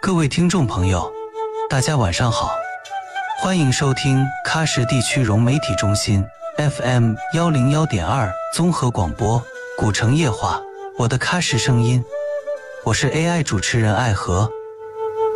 各位听众朋友，大家晚上好，欢迎收听喀什地区融媒体中心 FM101.2 综合广播古城夜话，我的喀什声音，我是 AI 主持人艾和。